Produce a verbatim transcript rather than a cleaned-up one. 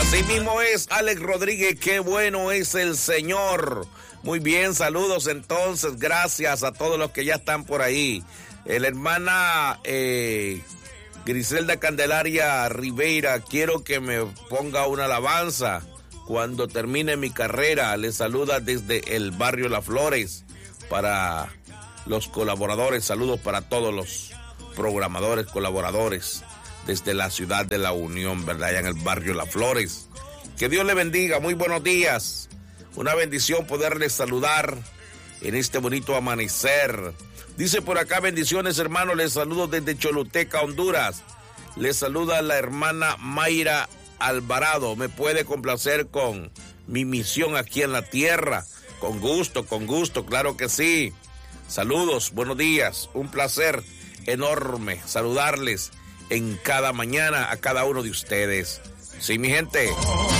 Así mismo es, Alex Rodríguez, qué bueno es el Señor. Muy bien, saludos entonces, gracias a todos los que ya están por ahí. La hermana eh, Griselda Candelaria Rivera, quiero que me ponga una alabanza cuando termine mi carrera. Le saluda desde el barrio Las Flores para los colaboradores, saludos para todos los programadores, colaboradores desde la ciudad de La Unión, ¿verdad? Allá en el barrio Las Flores. Que Dios le bendiga, muy buenos días. Una bendición poderles saludar en este bonito amanecer. Dice por acá, bendiciones hermanos, les saludo desde Choluteca, Honduras. Les saluda la hermana Mayra Alvarado. ¿Me puede complacer con mi misión aquí en la tierra? Con gusto, con gusto, claro que sí. Saludos, buenos días, un placer enorme saludarles en cada mañana a cada uno de ustedes. Sí, mi gente.